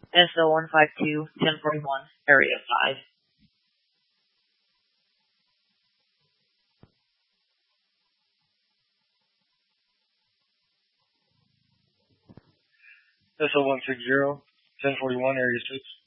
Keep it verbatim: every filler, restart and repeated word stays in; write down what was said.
S L one five two, ten forty-one, Area five. S L one six zero, ten forty-one, Area six.